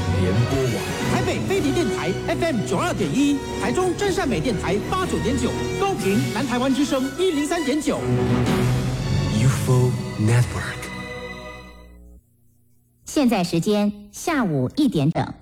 联播网。 台北飞碟电台 FM 92.1，台中真善美电台89.9，高屏南台湾之声103.9。 UFO Network。 现在时间下午1点整。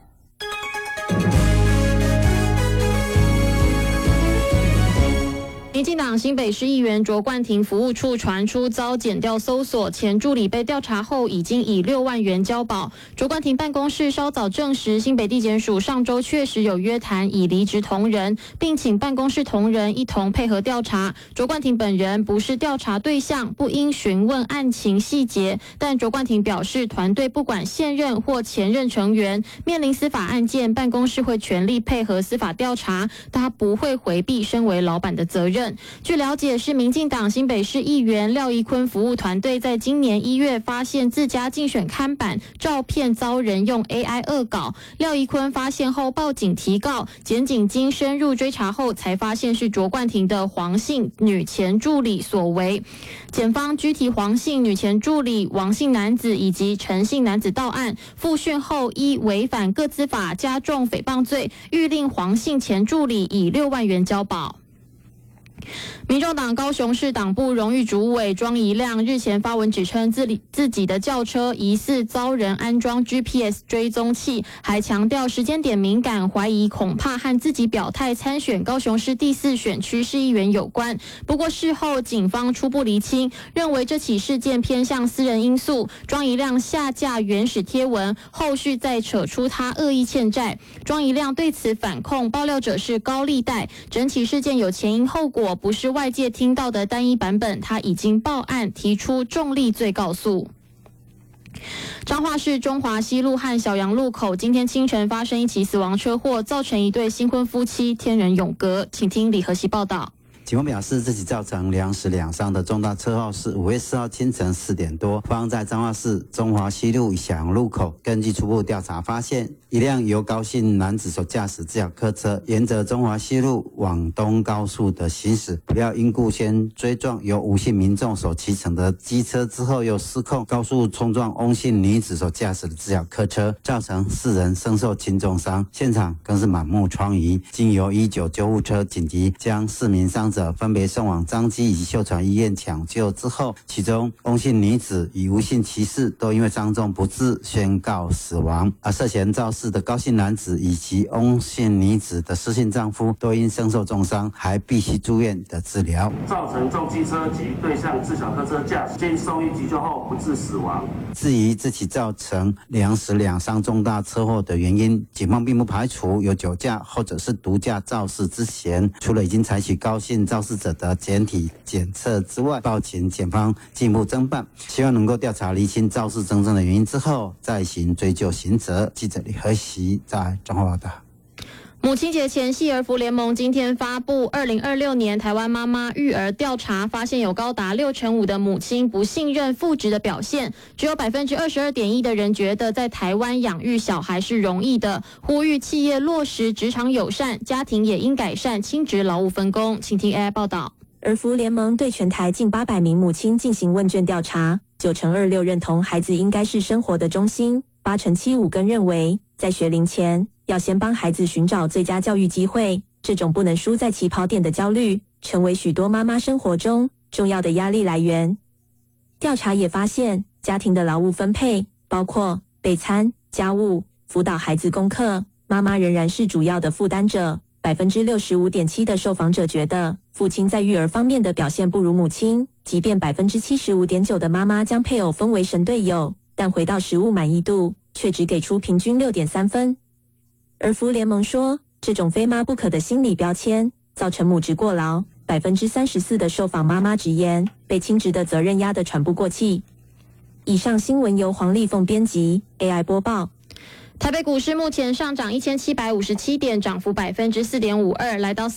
民进党新北市议员卓冠廷服务处传出遭检调搜索，前助理被调查后已经以6万元交保。卓冠廷办公室稍早证实，新北地检署上周确实有约谈已离职同仁，并请办公室同仁一同配合调查。卓冠廷本人不是调查对象，不应询问案情细节，但卓冠廷表示，团队不管现任或前任成员面临司法案件，办公室会全力配合司法调查，他不会回避身为老板的责任。据了解，是民进党新北市议员廖宜坤服务团队在今年1月发现自家竞选看板照片遭人用 AI 恶搞，廖宜坤发现后报警提告，检警经深入追查后才发现是卓冠廷的黄姓女前助理所为。检方拘提黄姓女前助理、王姓男子以及陈姓男子到案，复讯后依违反个资法加重诽谤罪，谕令黄姓前助理以6万元交保。民众党高雄市党部荣誉主委庄宜亮日前发文指称自己的轿车疑似遭人安装 GPS 追踪器，还强调时间点敏感，怀疑恐怕和自己表态参选高雄市第4选区市议员有关。不过事后警方初步厘清，认为这起事件偏向私人因素。庄宜亮下架原始贴文，后续再扯出他恶意欠债。庄宜亮对此反控，爆料者是高利贷，整起事件有前因后果，不是外界听到的单一版本，他已经报案提出重力罪告诉。彰化市中华西路和小洋路口今天清晨发生一起死亡车祸，造成一对新婚夫妻天人永隔。请听李和熙报道。 警方表示，这起造成2死2伤的重大车祸是5月4号清晨4点多发生在彰化市中华西路小洋路口。根据初步调查发现，一辆由高姓男子所驾驶自小客车沿着中华西路往东高速的行驶，不料因故先追撞由吴姓民众所骑乘的机车，之后又失控高速冲撞翁姓女子所驾驶的自小客车，造成4人身受轻重伤，现场更是满目疮痍。经由119救护车紧急将4名伤者分别送往彰基以及秀传医院抢救之后，其中翁姓女子与吴姓骑士都因为伤重不治宣告死亡，而涉嫌肇事的高姓男子以及翁姓女子的失姓丈夫都因身受重伤，还必须住院的治疗。 造成重机车及对向自小客车驾驶经送医急救后不治死亡。 至于这起造成2死2伤重大车祸的原因，警方并不排除有酒驾或者是毒驾肇事之嫌。除了已经采取高姓肇事者的检体检测之外，报请检方进一步侦办，希望能够调查厘清肇事真正的原因之后，再行追究刑责。记者李和熙在彰化报道。 母亲节前夕，儿福联盟今天发布2026年台湾妈妈育儿调查，发现有高达65%的母亲不信任父职的表现，只有22.1%的人觉得在台湾养育小孩是容易的，呼吁企业落实职场友善，家庭也应改善亲职劳务分工。请听 AI 报道。 儿福联盟对全台近800名母亲进行问卷调查，9%26%认同孩子应该是生活的中心，8%75%更认为在学龄前要先帮孩子寻找最佳教育机会，这种不能输在起跑点的焦虑，成为许多妈妈生活中重要的压力来源。调查也发现，家庭的劳务分配，包括备餐、家务、辅导孩子功课，妈妈仍然是主要的负担者。65.7% 的受访者觉得父亲在育儿方面的表现不如母亲，即便75.9%的妈妈将配偶分为神队友，但回到食物满意度却只给出平均6.3分。儿福联盟说，这种非妈不可的心理标签造成母职过劳，34%的受访妈妈直言被亲职的责任压得喘不过气。以上新闻由黄丽凤编辑 ，AI 播报。 台北股市目前上涨1757点，涨幅4.52%，来到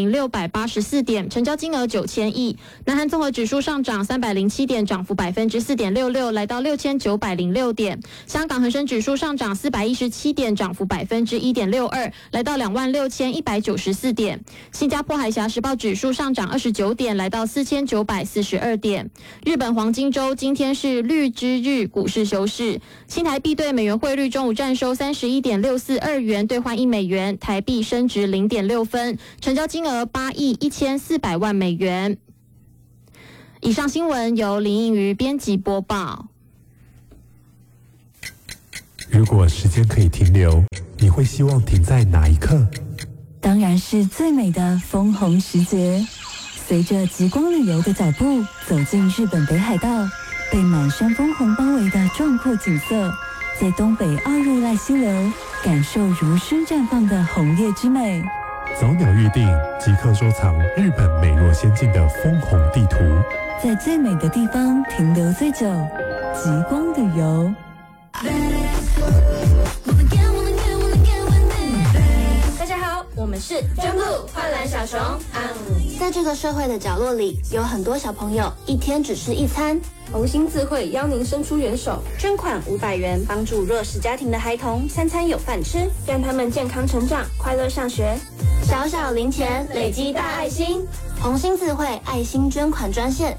40684点，成交金额9000亿。南韩综合指数上涨307点，涨幅4.66%，来到6906点。香港恒生指数上涨417点，涨幅1.62%，来到26194点。新加坡海峡时报指数上涨29点，来到4942点。日本黄金周今天是绿之日，股市休市。新台币对美元汇率中午站收收31.642元，兑换1美元，台币升值0.6分，成交金额8亿1400万美元。以上新闻由林映瑜编辑播报。 如果时间可以停留，你会希望停在哪一刻？ 当然是最美的枫红时节。随着极光旅游的脚步，走进日本北海道，被满山枫红包围的壮阔景色，在东北奥入濑溪流，感受如诗绽放的红叶之美。 早鸟预订，即刻收藏日本美若仙境的枫红地图， 在最美的地方停留最久，极光旅游。 大家好，我们是真布幻蓝小熊。在这个社会的角落里，有很多小朋友一天只吃一餐。红星自会邀您伸出援手，捐款500元，帮助弱势家庭的孩童3餐有饭吃，让他们健康成长，快乐上学。小小零钱累积大爱心，红星自会爱心捐款专线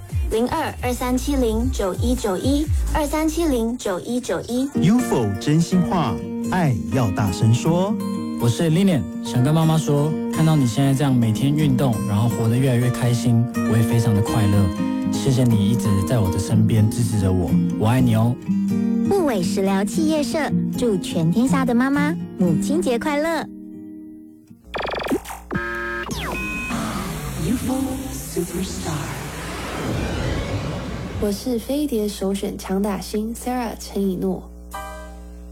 02-2370-9191，2370-9191。 UFO 真心话，爱要大声说。 我是 Lilian， 想跟妈妈说，看到你现在这样每天运动，然后活得越来越开心，我也非常的快乐。谢谢你一直在我的身边支持着我，我爱你哦。 木伟食疗企业社祝全天下的妈妈母亲节快乐。 我是飞碟首选强打星 Sarah 陈以诺。